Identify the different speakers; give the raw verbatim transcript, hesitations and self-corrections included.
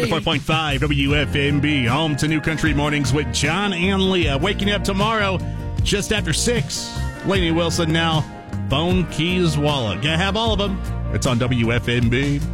Speaker 1: one oh four point five W F M B, home to New Country Mornings with John and Leah. Waking up tomorrow just after six. Lainey Wilson now. Phone, keys, wallet. Gotta have all of them. It's on W F M B.